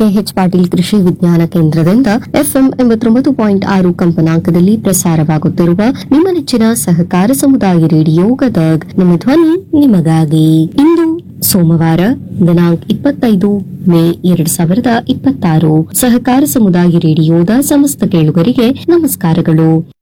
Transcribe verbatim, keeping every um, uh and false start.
K H Patil ಕೃಷಿ ವಿಜ್ಞಾನ ಕೇಂದ್ರದಿಂದ ಎಫ್ಎಂ ಎಂಬತ್ತೊಂಬತ್ತು ಪಾಯಿಂಟ್ ಆರು ಕಂಪನಾಂಕದಲ್ಲಿ ಪ್ರಸಾರವಾಗುತ್ತಿರುವ ನಿಮ್ಮ ನೆಚ್ಚಿನ ಸಹಕಾರ ಸಮುದಾಯ ರೇಡಿಯೋ ಗದಗ್. ನಮ್ಮ ಧ್ವನಿ ನಿಮಗಾಗಿ. ಇಂದು ಸೋಮವಾರ ದಿನಾಂಕ ಇಪ್ಪತ್ತೈದು ಮೇ ಎರಡ್ ಸಾವಿರದ ಇಪ್ಪತ್ತಾರು. ಸಹಕಾರ ಸಮುದಾಯ ರೇಡಿಯೋದ ಸಮಸ್ತ ಕೇಳುಗರಿಗೆ ನಮಸ್ಕಾರಗಳು.